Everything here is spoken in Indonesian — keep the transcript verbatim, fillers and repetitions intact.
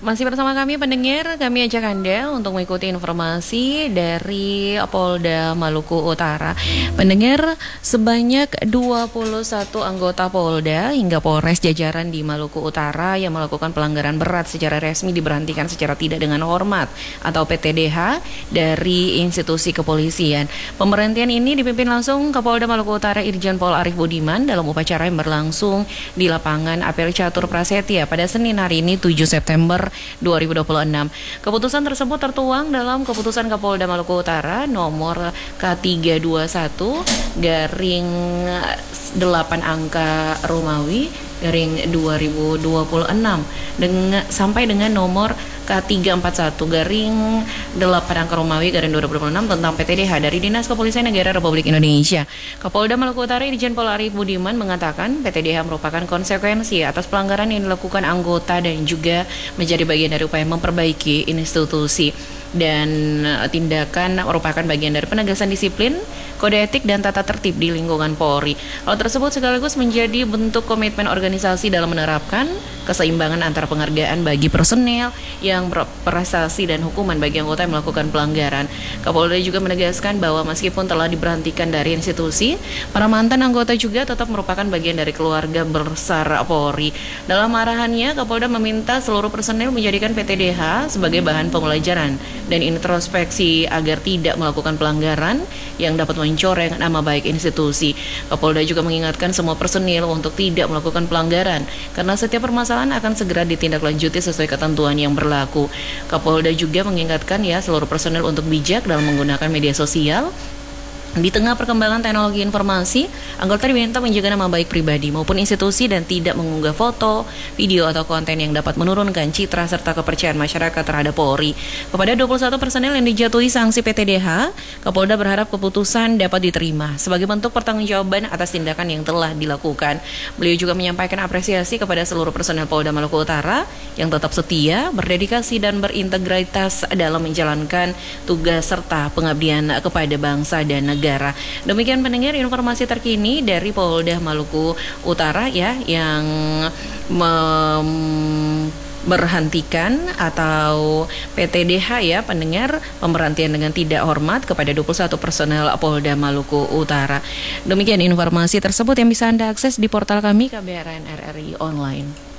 Masih bersama kami pendengar, kami ajak Anda untuk mengikuti informasi dari Polda Maluku Utara. Pendengar, sebanyak dua puluh satu anggota Polda hingga Polres jajaran di Maluku Utara yang melakukan pelanggaran berat secara resmi diberhentikan secara tidak dengan hormat atau P T D H dari institusi kepolisian. Pemberhentian ini dipimpin langsung Kapolda Maluku Utara Irjen Pol Arief Budiman dalam upacara yang berlangsung di lapangan Apel Catur Prasetya pada Senin hari ini tujuh September dua ribu dua puluh enam. Keputusan tersebut tertuang dalam Keputusan Kapolda Maluku Utara nomor K tiga dua satu garing delapan angka Romawi garing dua ribu dua puluh enam dengan sampai dengan nomor K tiga empat satu garing delapan angka Romawi garing dua ribu dua puluh enam tentang P T D H dari Dinas Kepolisian Negara Republik Indonesia. Kapolda Maluku Utara Irjen Pol Arief Budiman mengatakan P T D H merupakan konsekuensi atas pelanggaran yang dilakukan anggota dan juga menjadi bagian dari upaya memperbaiki institusi, dan tindakan merupakan bagian dari penegasan disiplin, kode etik dan tata tertib di lingkungan Polri. Hal tersebut sekaligus menjadi bentuk komitmen organisasi dalam menerapkan keseimbangan antara penghargaan bagi personel yang berprestasi dan hukuman bagi anggota yang melakukan pelanggaran. Kapolda juga menegaskan bahwa meskipun telah diberhentikan dari institusi, para mantan anggota juga tetap merupakan bagian dari keluarga besar Polri. Dalam arahannya, Kapolda meminta seluruh personel menjadikan P T D H sebagai bahan pembelajaran dan introspeksi agar tidak melakukan pelanggaran yang dapat mencoreng nama baik institusi. Kapolda juga mengingatkan semua personil untuk tidak melakukan pelanggaran karena setiap permasalahan akan segera ditindaklanjuti sesuai ketentuan yang berlaku. Kapolda juga mengingatkan ya seluruh personil untuk bijak dalam menggunakan media sosial. Di tengah perkembangan teknologi informasi, anggota diminta menjaga nama baik pribadi maupun institusi dan tidak mengunggah foto, video, atau konten yang dapat menurunkan citra serta kepercayaan masyarakat terhadap Polri. Kepada dua puluh satu personel yang dijatuhi sanksi P T D H, Kapolda berharap keputusan dapat diterima sebagai bentuk pertanggungjawaban atas tindakan yang telah dilakukan. Beliau juga menyampaikan apresiasi kepada seluruh personel Polda Maluku Utara yang tetap setia, berdedikasi, dan berintegritas dalam menjalankan tugas serta pengabdian kepada bangsa dan negara. Negara. Demikian pendengar informasi terkini dari Polda Maluku Utara ya yang memberhentikan atau P T D H ya pendengar, pemberhentian dengan tidak hormat kepada dua puluh satu personel Polda Maluku Utara. Demikian informasi tersebut yang bisa Anda akses di portal kami K B R N R R I Online.